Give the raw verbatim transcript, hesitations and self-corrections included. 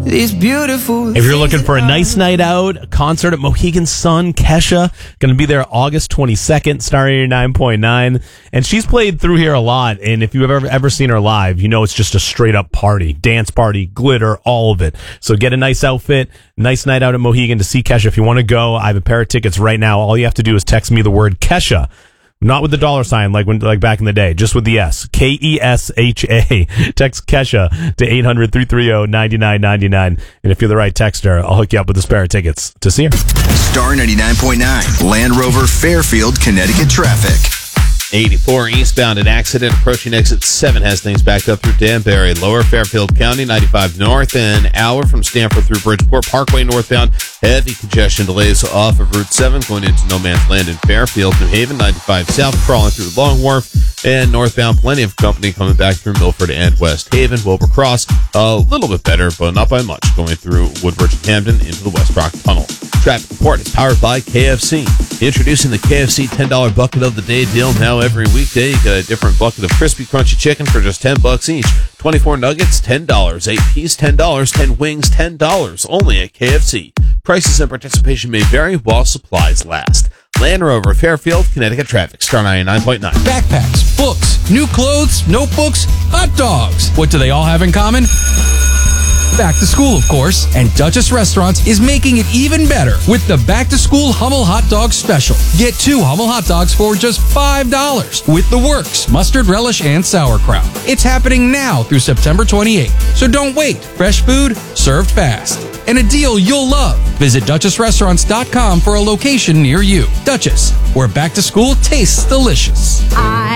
These beautiful. If you're looking for a nice night out, a concert at Mohegan Sun, Kesha, going to be there August twenty-second, Star eighty-nine point nine. And she's played through here a lot. And if you've ever, ever seen her live, you know it's just a straight up party, dance party, glitter, all of it. So get a nice outfit, nice night out at Mohegan to see Kesha. If you want to go, I have a pair of tickets right now. All you have to do is text me the word Kesha. Not with the dollar sign like when, like back in the day, just with the S. K E S H A. Text Kesha to eight hundred, three three zero, nine nine nine nine. And if you're the right texter, I'll hook you up with a spare of tickets to see her. Star ninety-nine point nine, Land Rover, Fairfield, Connecticut traffic. eighty-four eastbound, an accident approaching exit seven has things backed up through Danbury, Lower Fairfield County, ninety-five north, and hour from Stamford through Bridgeport Parkway northbound. Heavy congestion delays off of Route seven going into No Man's Land in Fairfield, New Haven, ninety-five south, crawling through Long Wharf, and northbound, plenty of company coming back through Milford and West Haven. Wilbur Cross, a little bit better, but not by much, going through Woodbridge and Camden into the West Rock Tunnel. Traffic report is powered by K F C. Introducing the K F C ten dollar bucket of the day deal. Now every weekday, you get a different bucket of crispy, crunchy chicken for just ten bucks each. twenty-four nuggets, ten dollars. eight piece, ten dollars. ten wings, ten dollars. Only at K F C. Prices and participation may vary while supplies last. Land Rover, Fairfield, Connecticut traffic. Star ninety-nine point nine. Backpacks, books, new clothes, notebooks, hot dogs. What do they all have in common? Back to school, of course, and Duchess Restaurants is making it even better with the Back to School Hummel Hot Dog Special. Get two Hummel hot dogs for just five dollars with the works, mustard relish, and sauerkraut. It's happening now through September twenty-eighth, so don't wait. Fresh food, served fast. And a deal you'll love. Visit Duchess Restaurants dot com for a location near you. Duchess, where back to school tastes delicious. I